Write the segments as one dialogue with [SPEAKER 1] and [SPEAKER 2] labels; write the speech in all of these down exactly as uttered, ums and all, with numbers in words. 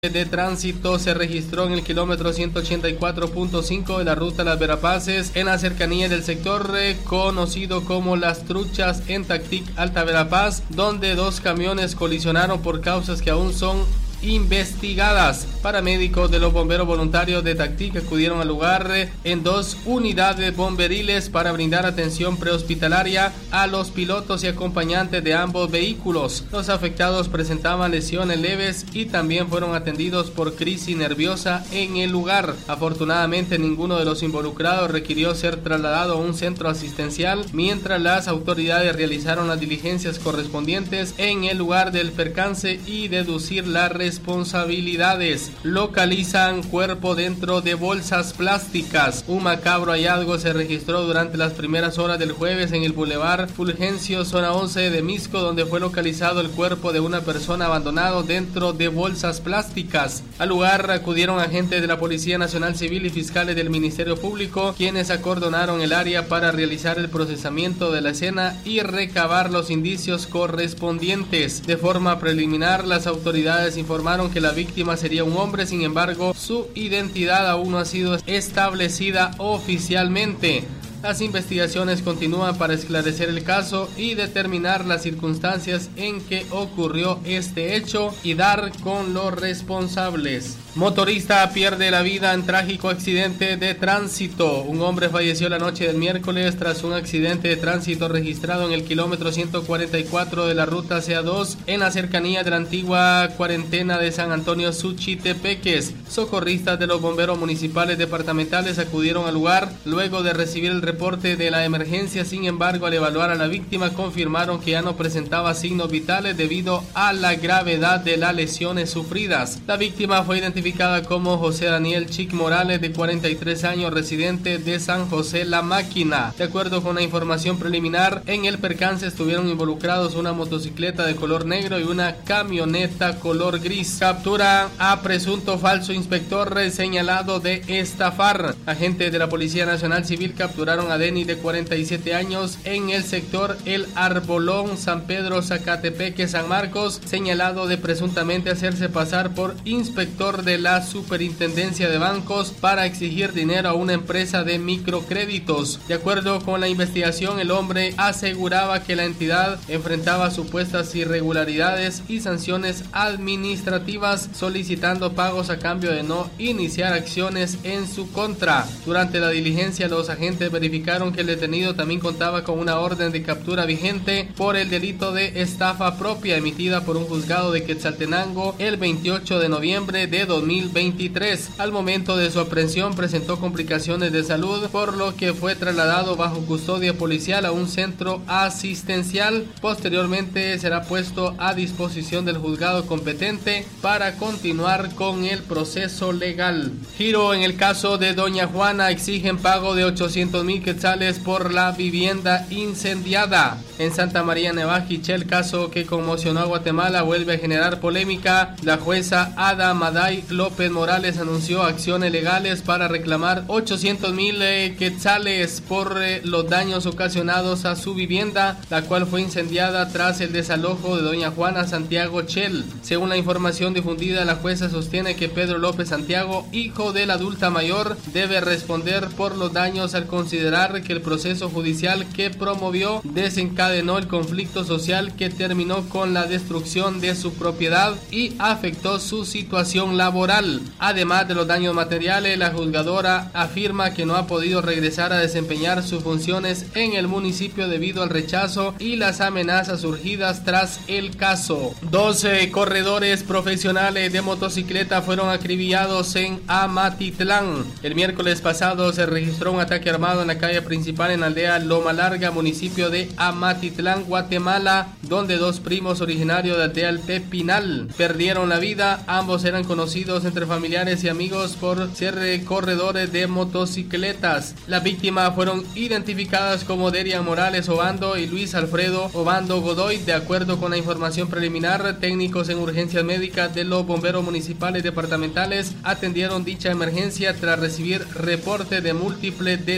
[SPEAKER 1] de tránsito se registró en el kilómetro ciento ochenta y cuatro punto cinco de la ruta Las Verapaces, en la cercanía del sector eh, conocido como Las Truchas en Tactic, Alta Verapaz, donde dos camiones colisionaron por causas que aún son investigadas. Paramédicos de los bomberos voluntarios de Tactic acudieron al lugar en dos unidades bomberiles para brindar atención prehospitalaria a los pilotos y acompañantes de ambos vehículos. Los afectados presentaban lesiones leves y también fueron atendidos por crisis nerviosa en el lugar. Afortunadamente, ninguno de los involucrados requirió ser trasladado a un centro asistencial, mientras las autoridades realizaron las diligencias correspondientes en el lugar del percance y deducir la responsabilidad responsabilidades. Localizan cuerpo dentro de bolsas plásticas. Un macabro hallazgo se registró durante las primeras horas del jueves en el Boulevard Fulgencio, zona once de Misco, donde fue localizado el cuerpo de una persona abandonado dentro de bolsas plásticas. Al lugar acudieron agentes de la Policía Nacional Civil y fiscales del Ministerio Público, quienes acordonaron el área para realizar el procesamiento de la escena y recabar los indicios correspondientes. De forma preliminar, las autoridades informaron que la víctima sería un hombre, sin embargo, su identidad aún no ha sido establecida oficialmente. Las investigaciones continúan para esclarecer el caso y determinar las circunstancias en que ocurrió este hecho y dar con los responsables. Motorista pierde la vida en trágico accidente de tránsito. Un hombre falleció la noche del miércoles tras un accidente de tránsito registrado en el kilómetro ciento cuarenta y cuatro de la ruta C A dos en la cercanía de la antigua cuarentena de San Antonio Suchitepeques. Socorristas de los bomberos municipales departamentales acudieron al lugar luego de recibir el reporte de la emergencia. Sin embargo, al evaluar a la víctima, confirmaron que ya no presentaba signos vitales debido a la gravedad de las lesiones sufridas. La víctima fue identificada como José Daniel Chic Morales, de cuarenta y tres años, residente de San José La Máquina. De acuerdo con la información preliminar, en el percance estuvieron involucrados una motocicleta de color negro y una camioneta color gris. Captura a presunto falso inspector señalado de estafar. Agentes de la Policía Nacional Civil capturaron a Denny, de cuarenta y siete años, en el sector El Arbolón, San Pedro, Zacatepeque, San Marcos, señalado de presuntamente hacerse pasar por inspector de la Superintendencia de Bancos para exigir dinero a una empresa de microcréditos. De acuerdo con la investigación, el hombre aseguraba que la entidad enfrentaba supuestas irregularidades y sanciones administrativas, solicitando pagos a cambio de no iniciar acciones en su contra. Durante la diligencia, los agentes verificaron que el detenido también contaba con una orden de captura vigente por el delito de estafa propia, emitida por un juzgado de Quetzaltenango el veintiocho de noviembre de dos mil veintitrés. Al momento de su aprehensión presentó complicaciones de salud, por lo que fue trasladado bajo custodia policial a un centro asistencial. Posteriormente será puesto a disposición del juzgado competente para continuar con el proceso legal. Giro en el caso de Doña Juana: exigen pago de ochocientos mil quetzales por la vivienda incendiada. En Santa María Nevajiche, el caso que conmocionó a Guatemala vuelve a generar polémica. La jueza Ada Maday López Morales anunció acciones legales para reclamar ochocientos mil eh, quetzales por eh, los daños ocasionados a su vivienda, la cual fue incendiada tras el desalojo de Doña Juana Santiago Chel. Según la información difundida, la jueza sostiene que Pedro López Santiago, hijo de la adulta mayor, debe responder por los daños al considerar que el proceso judicial que promovió desencadenó el conflicto social que terminó con la destrucción de su propiedad y afectó su situación laboral. Además de los daños materiales, la juzgadora afirma que no ha podido regresar a desempeñar sus funciones en el municipio debido al rechazo y las amenazas surgidas tras el caso. doce corredores profesionales de motocicleta fueron acribillados en Amatitlán. El miércoles pasado se registró un ataque armado en la calle principal en la aldea Loma Larga, municipio de Amatitlán, Guatemala, donde dos primos originarios de aldea El Pepinal perdieron la vida. Ambos eran conocidos entre familiares y amigos por ser corredores de motocicletas. Las víctimas fueron identificadas como Derian Morales Obando y Luis Alfredo Obando Godoy. De acuerdo con la información preliminar, técnicos en urgencias médicas de los bomberos municipales departamentales atendieron dicha emergencia tras recibir reporte de múltiples detonaciones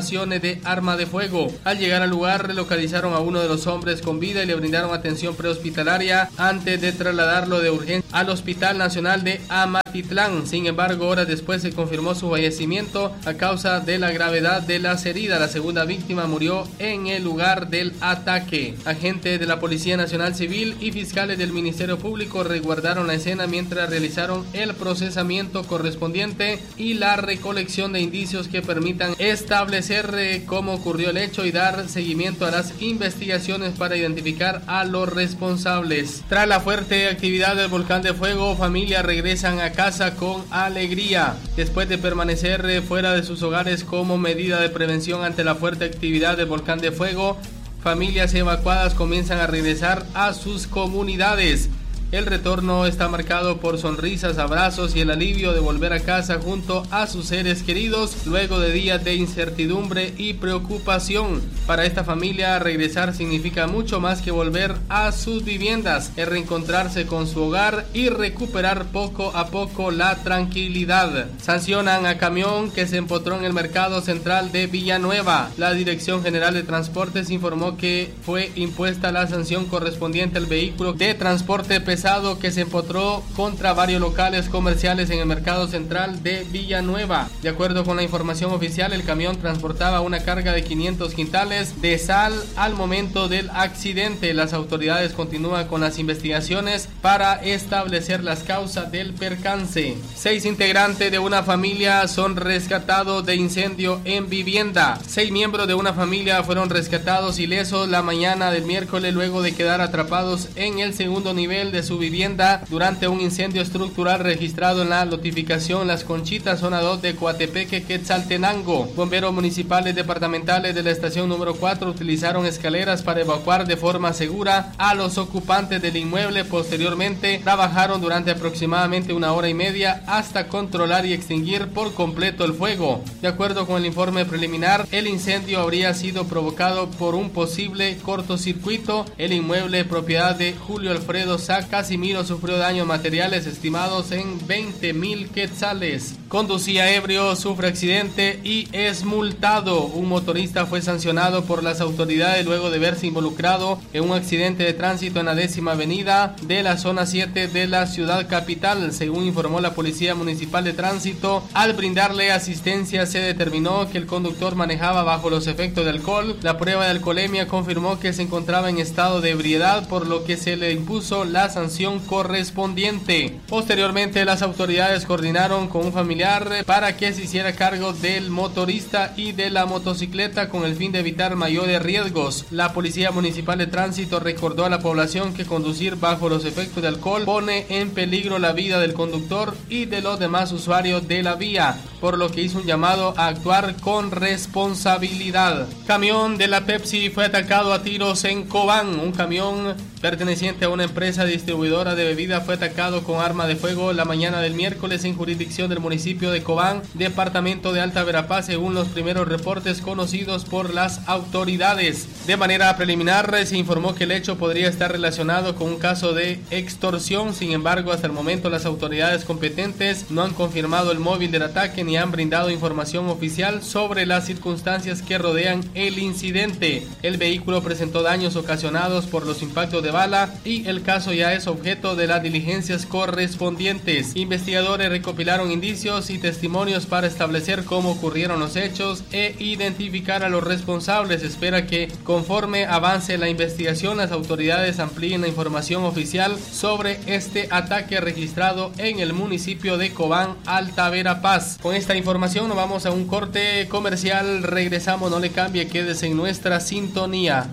[SPEAKER 1] detonaciones de arma de fuego. Al llegar al lugar, localizaron a uno de los hombres con vida y le brindaron atención prehospitalaria antes de trasladarlo de urgencia al Hospital Nacional de Amatitlán. Sin embargo, horas después se confirmó su fallecimiento a causa de la gravedad de las heridas. La segunda víctima murió en el lugar del ataque. Agentes de la Policía Nacional Civil y fiscales del Ministerio Público resguardaron la escena mientras realizaron el procesamiento correspondiente y la recolección de indicios que permitan establecer eh, cómo ocurrió el hecho y dar seguimiento a las investigaciones para identificar a los responsables. Tras la fuerte actividad del volcán de fuego, familias regresan a casa con alegría. Después de permanecer eh, fuera de sus hogares como medida de prevención ante la fuerte actividad del volcán de fuego, familias evacuadas comienzan a regresar a sus comunidades. El retorno está marcado por sonrisas, abrazos y el alivio de volver a casa junto a sus seres queridos luego de días de incertidumbre y preocupación. Para esta familia, regresar significa mucho más que volver a sus viviendas, es reencontrarse con su hogar y recuperar poco a poco la tranquilidad. Sancionan a camión que se empotró en el mercado central de Villanueva. La Dirección General de Transportes informó que fue impuesta la sanción correspondiente al vehículo de transporte pesado que se empotró contra varios locales comerciales en el mercado central de Villanueva. De acuerdo con la información oficial, el camión transportaba una carga de quinientos quintales de sal al momento del accidente. Las autoridades continúan con las investigaciones para establecer las causas del percance. Seis integrantes de una familia son rescatados de incendio en vivienda. Seis miembros de una familia fueron rescatados ilesos la mañana del miércoles luego de quedar atrapados en el segundo nivel de su vivienda durante un incendio estructural registrado en la notificación Las Conchitas, zona dos de Coatepeque, Quetzaltenango. Bomberos municipales departamentales de la estación número cuatro utilizaron escaleras para evacuar de forma segura a los ocupantes del inmueble. Posteriormente, trabajaron durante aproximadamente una hora y media hasta controlar y extinguir por completo el fuego. De acuerdo con el informe preliminar, el incendio habría sido provocado por un posible cortocircuito. El inmueble, propiedad de Julio Alfredo Sá Casimiro, sufrió daños materiales estimados en veinte mil quetzales. Conducía ebrio, sufre accidente y es multado. Un motorista fue sancionado por las autoridades luego de verse involucrado en un accidente de tránsito en la décima avenida de la zona siete de la ciudad capital. Según informó la Policía Municipal de Tránsito, al brindarle asistencia se determinó que el conductor manejaba bajo los efectos de alcohol. La prueba de alcoholemia confirmó que se encontraba en estado de ebriedad, por lo que se le impuso la sanción correspondiente. Posteriormente, las autoridades coordinaron con un familiar para que se hiciera cargo del motorista y de la motocicleta con el fin de evitar mayores riesgos. La Policía Municipal de Tránsito recordó a la población que conducir bajo los efectos de alcohol pone en peligro la vida del conductor y de los demás usuarios de la vía, por lo que hizo un llamado a actuar con responsabilidad. Camión de la Pepsi fue atacado a tiros en Cobán. Un camión perteneciente a una empresa distribuidora de bebidas fue atacado con arma de fuego la mañana del miércoles en jurisdicción del municipio de Cobán, departamento de Alta Verapaz, según los primeros reportes conocidos por las autoridades. De manera preliminar, se informó que el hecho podría estar relacionado con un caso de extorsión. Sin embargo, hasta el momento las autoridades competentes no han confirmado el móvil del ataque ni han brindado información oficial sobre las circunstancias que rodean el incidente. El vehículo presentó daños ocasionados por los impactos de bala y el caso ya es objeto de las diligencias correspondientes. Investigadores recopilaron indicios y testimonios para establecer cómo ocurrieron los hechos e identificar a los responsables. Se espera que conforme avance la investigación, las autoridades amplíen la información oficial sobre este ataque registrado en el municipio de Cobán, Alta Verapaz. Con esta información nos vamos a un corte comercial. Regresamos, no le cambie, quédese en nuestra sintonía.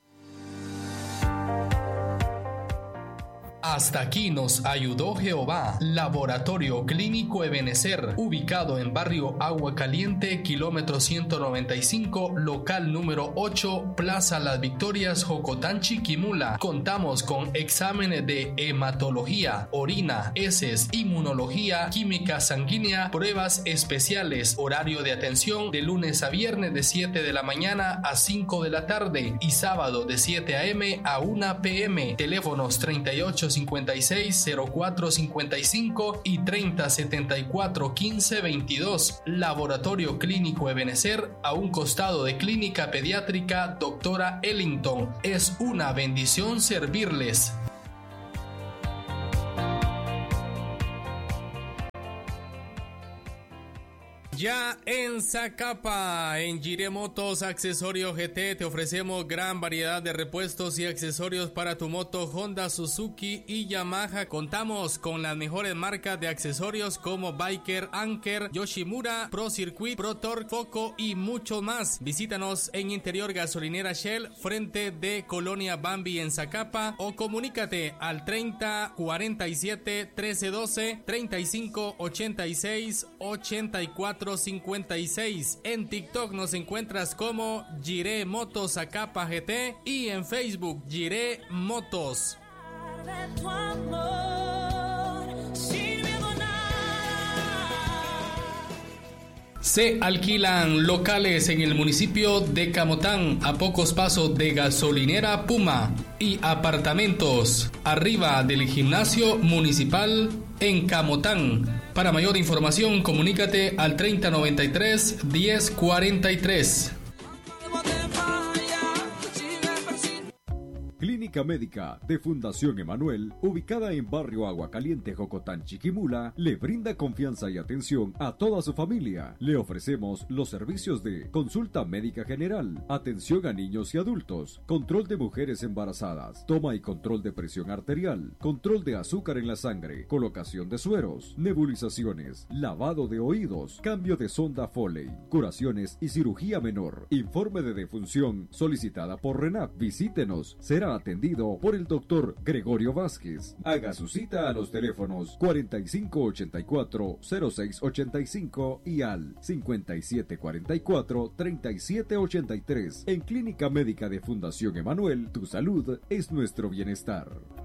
[SPEAKER 1] Hasta aquí nos ayudó Jehová. Laboratorio Clínico Ebenecer, ubicado en barrio Agua Caliente, kilómetro ciento noventa y cinco, local número ocho, Plaza Las Victorias, Jocotán, Chiquimula. Contamos con exámenes de hematología, orina, heces, inmunología, química sanguínea, pruebas especiales. Horario de atención de lunes a viernes de siete de la mañana a cinco de la tarde y sábado de siete a eme a una pe eme. Teléfonos treinta y ocho cincuenta cincuenta y seis, cero cuatro cincuenta y cinco y treinta setenta y cuatro quince veintidós. Laboratorio Clínico Ebenecer, a un costado de Clínica Pediátrica Doctora Ellington. Es una bendición servirles. Ya en Zacapa, en Jiré Motos Accesorio G T, te ofrecemos gran variedad de repuestos y accesorios para tu moto Honda, Suzuki y Yamaha. Contamos con las mejores marcas de accesorios como Biker, Anker, Yoshimura, Pro Circuit, Pro Torque, Foco y mucho más. Visítanos en Interior Gasolinera Shell, frente de Colonia Bambi en Zacapa, o comunícate al treinta cuarenta y siete trece doce, treinta y cinco ochenta y seis ochenta y cuatro cincuenta y seis. En TikTok nos encuentras como Jiré Motos Zacapa G T y en Facebook Jiré Motos. Se alquilan locales en el municipio de Camotán, a pocos pasos de Gasolinera Puma, y apartamentos arriba del gimnasio municipal en Camotán. Para mayor información, comunícate al treinta noventa y tres diez cuarenta y tres.
[SPEAKER 2] Clínica Médica de Fundación Emanuel, ubicada en Barrio Agua Caliente, Jocotán, Chiquimula, le brinda confianza y atención a toda su familia. Le ofrecemos los servicios de consulta médica general, atención a niños y adultos, control de mujeres embarazadas, toma y control de presión arterial, control de azúcar en la sangre, colocación de sueros, nebulizaciones, lavado de oídos, cambio de sonda Foley, curaciones y cirugía menor. Informe de defunción solicitada por RENAP. Visítenos, será atendido por el doctor Gregorio Vázquez. Haga su cita a los teléfonos cuarenta y cinco ochenta y cuatro cero seis ochenta y cinco y al cincuenta y siete cuarenta y cuatro treinta y siete ochenta y tres. En Clínica Médica de Fundación Emanuel, tu salud es nuestro bienestar.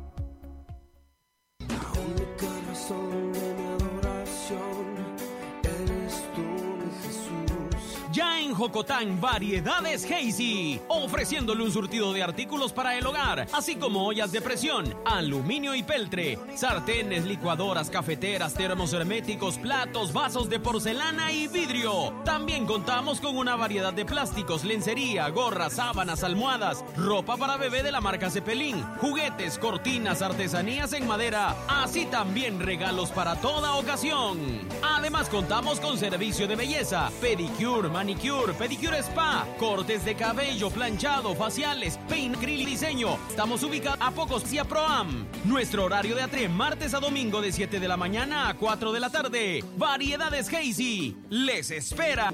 [SPEAKER 3] Ya en Jocotán, Variedades Hazy, ofreciéndole un surtido de artículos para el hogar, así como ollas de presión, aluminio y peltre, sartenes, licuadoras, cafeteras, termos herméticos, platos, vasos de porcelana y vidrio. También contamos con una variedad de plásticos, lencería, gorras, sábanas, almohadas, ropa para bebé de la marca Cepelín, juguetes, cortinas, artesanías en madera, así también regalos para toda ocasión. Además contamos con servicio de belleza, pedicure, manicure, pedicure spa, cortes de cabello, planchado, faciales, pein, grill y diseño. Estamos ubicados a pocos y a Proam. Nuestro horario de atre, martes a domingo de siete de la mañana a cuatro de la tarde. Variedades Hazy les espera.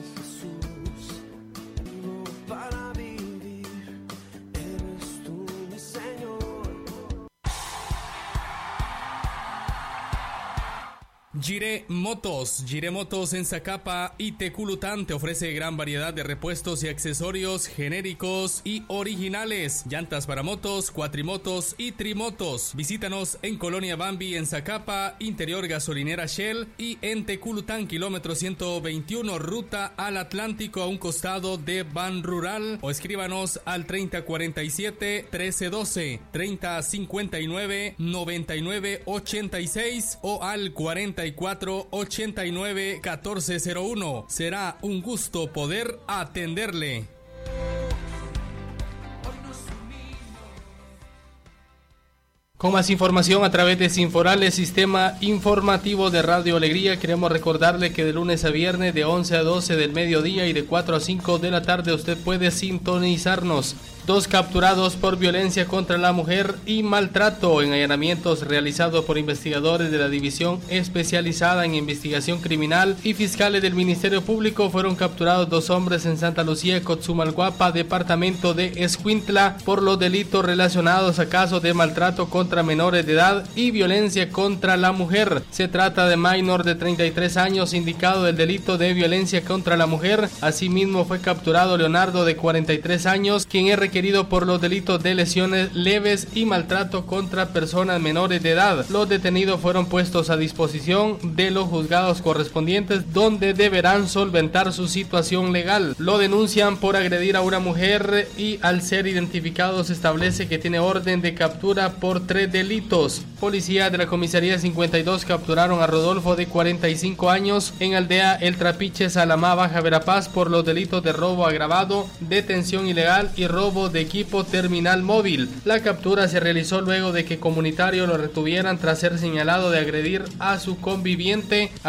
[SPEAKER 1] Jiré Motos, Jiré Motos en Zacapa y Teculután te ofrece gran variedad de repuestos y accesorios genéricos y originales, llantas para motos, cuatrimotos y trimotos. Visítanos en Colonia Bambi en Zacapa, Interior Gasolinera Shell, y en Teculután, kilómetro ciento veintiuno, ruta al Atlántico, a un costado de Ban Rural, o escríbanos al treinta cuarenta y siete trece doce, treinta cincuenta y nueve noventa y nueve ochenta y seis o al cuarenta y cuatro ochenta y nueve catorce cero uno. Será un gusto poder atenderle. Con más información a través de Sinforal, sistema informativo de Radio Alegría, queremos recordarle que de lunes a viernes de once a doce del mediodía y de cuatro a cinco de la tarde usted puede sintonizarnos. Dos capturados por violencia contra la mujer y maltrato en allanamientos realizados por investigadores de la División Especializada en Investigación Criminal y fiscales del Ministerio Público. Fueron capturados dos hombres en Santa Lucía, Cotzumalguapa, departamento de Escuintla, por los delitos relacionados a casos de maltrato contra menores de edad y violencia contra la mujer. Se trata de Maynor, de treinta y tres años, indicado del delito de violencia contra la mujer. Asimismo fue capturado Leonardo, de cuarenta y tres años, quien es requerido por los delitos de lesiones leves y maltrato contra personas menores de edad. Los detenidos fueron puestos a disposición de los juzgados correspondientes, donde deberán solventar su situación legal. Lo denuncian por agredir a una mujer y al ser identificado se establece que tiene orden de captura por tres delitos. Policías de la comisaría cincuenta y dos capturaron a Rodolfo, de cuarenta y cinco años, en aldea El Trapiche, Salamá, Baja Verapaz, por los delitos de robo agravado, detención ilegal y robo de equipo terminal móvil. La captura se realizó luego de que comunitarios lo retuvieran tras ser señalado de agredir a su conviviente.